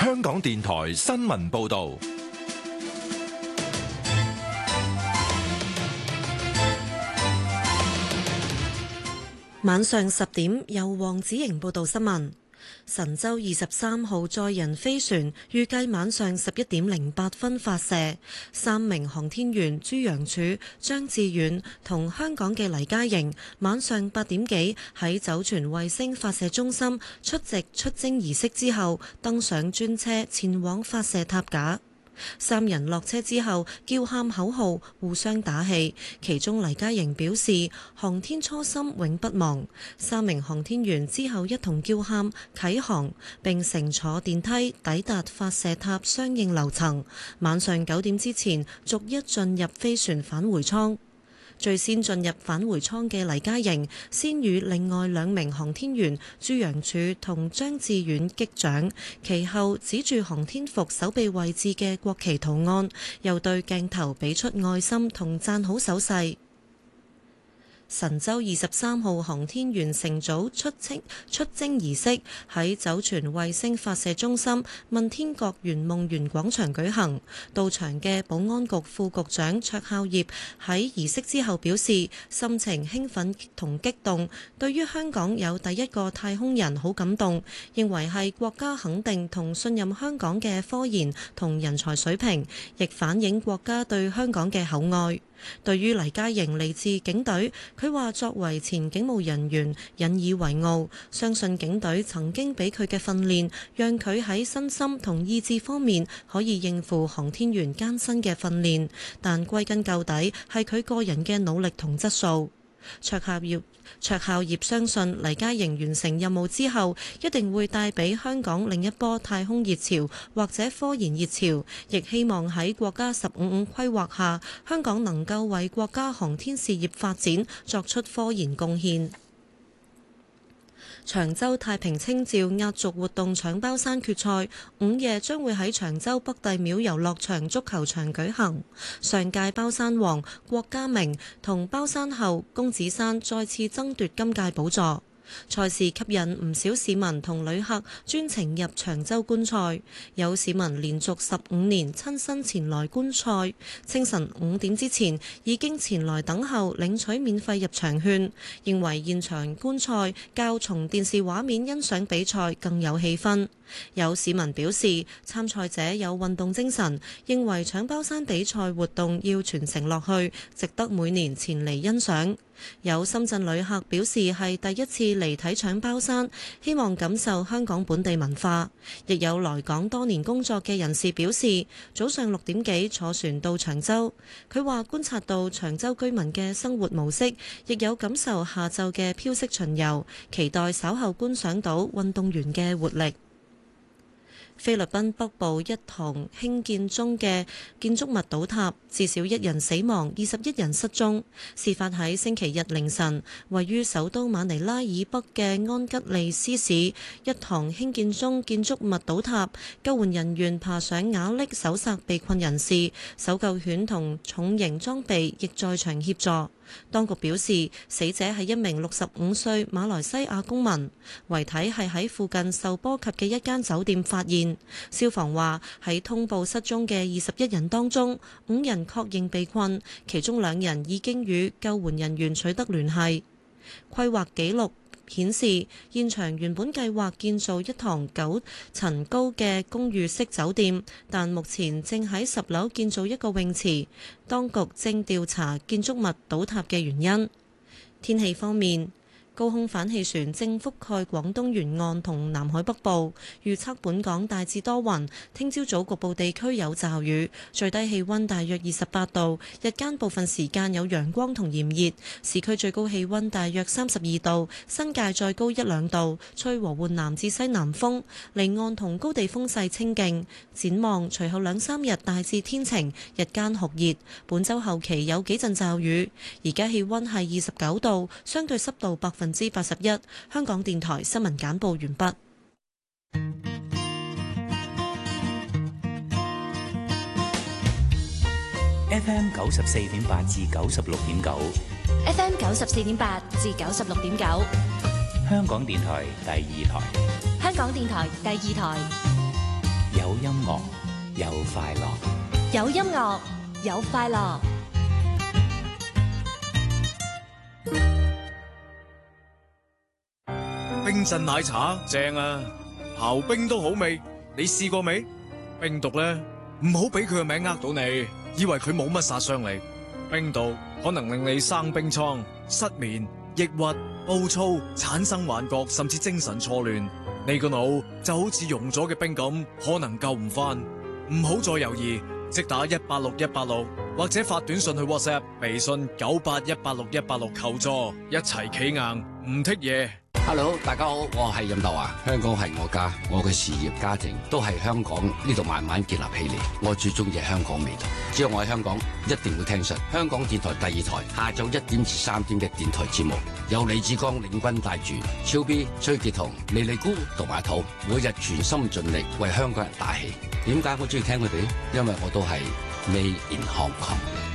香港電台新聞報道。 晚上10點，由黃子瑩報道新聞。神舟23號載人飛船預計晚上11點08分發射，3名航天員朱楊柱、張志遠同香港嘅黎嘉瑩晚上8點幾喺酒泉衛星發射中心出席出征儀式之後，登上專車前往發射塔架。三人落車之後叫喊口號，互相打氣。其中黎嘉瑩表示航天初心永不忘。3名航天員之後一同叫喊啟航，並乘坐電梯抵達發射塔相應樓層。晚上9點之前逐一進入飛船返回艙。最先進入返回艙嘅黎嘉瑩，先與另外2名航天員朱楊柱同張志遠擊掌，其後指住航天服手臂位置嘅國旗圖案，又對鏡頭俾出愛心同讚好手勢。神舟23號航天員乘組出征儀式喺酒泉衛星發射中心問天閣圓夢園廣場舉行。到場嘅保安局副局長卓孝業喺儀式之後表示，心情興奮同激動，對於香港有第一個太空人好感動，認為係國家肯定同信任香港嘅科研同人才水平，亦反映國家對香港嘅厚愛。對於黎嘉瑩嚟自警隊，佢話作為前警務人員引以為傲，相信警隊曾經俾佢嘅訓練，讓佢喺身心同意志方面可以應付航天員艱辛嘅訓練，但歸根究底係佢個人嘅努力同質素。卓孝業相信黎嘉瑩完成任務之後，一定會帶俾香港另一波太空熱潮或者科研熱潮，亦希望喺國家15+5規劃下，香港能夠為國家航天事業發展作出科研貢獻。長洲太平清醮壓軸活動搶包山決賽午夜將會喺長洲北帝廟遊樂場足球場舉行。上屆包山王郭家明同包山后龔子珊再次爭奪今屆寶座。賽事吸引唔少市民同旅客專程入長洲觀賽，有市民連續15年親身前來觀賽，清晨5點之前已經前來等候領取免費入場券，認為現場觀賽較從電視畫面欣賞比賽更有氣氛。有市民表示參賽者有運動精神，認為搶包山比賽活動要傳承落去，值得每年前嚟欣賞。有深圳旅客表示係第一次嚟睇搶包山，希望感受香港本地文化。亦有來港多年工作嘅人士表示，早上6點幾坐船到長洲。佢話觀察到長洲居民嘅生活模式，亦有感受下晝嘅飄色巡遊，期待稍後觀賞到運動員嘅活力。菲律賓北部一幢興建中嘅建築物倒塌，至少1人死亡，21人失蹤。事發喺星期日凌晨，位於首都馬尼拉以北嘅安吉利斯市，一幢興建中建築物倒塌，救援人員爬上瓦礫搜索被困人士，搜救犬同重型裝備亦在場協助。當局表示，死者係一名65歲馬來西亞公民，遺體係喺附近受波及嘅一間酒店發現。消防話喺通報失蹤嘅21人當中，5人確認被困，其中2人已經與救援人員取得聯繫。規劃記錄顯示，現場原本計劃建造一幢9層高嘅公寓式酒店，但目前正喺10樓建造一個泳池。當局正調查建築物倒塌嘅原因。天氣方面，高空反氣旋正覆蓋廣東沿岸同南海北部，預測本港大致多雲，聽朝早局部地區有驟雨，最低氣溫大約28度，日間部分時間有陽光同炎熱，市區最高氣溫大約32度，新界再高1-2度，吹和緩南至西南風，離岸同高地風勢清勁。展望隨後2-3日大致天晴，日間酷熱，本週後期有幾陣驟雨。而家氣溫係29度，相對濕度81%。香港電台新聞簡報完畢。 FM 94.8至96.9 FM 94.8至96.9， 香港電台第二台。 香港電台第二台。 有音樂，有快樂。 有音樂，有快樂。 冰鎮奶茶正啊，刨冰都好味，你試過未？冰毒咧，唔好俾佢個名呃到你，以為佢冇乜殺傷力。冰毒可能令你生冰瘡、失眠、抑鬱、暴躁、產生幻覺，甚至精神錯亂。你個腦就好似溶咗嘅冰咁，可能救唔翻。唔好再猶豫，即打186186，或者發短信去 WhatsApp、微信9818616求助，一齊企硬，唔剔嘢。 Hello， 大家好，我係任達華。香港係我家，我嘅事業家庭都係香港呢度慢慢建立起嚟。我最中意係香港味道。只要我喺香港，一定會聽實香港電台第2台下晝1點至3點嘅電台節目，有李志剛領軍帶住超 B、崔潔彤、莉莉姑同埋土，每日全心盡力為香港人打氣。點解我中意聽佢哋？因為我都係 Made in Hong Kong。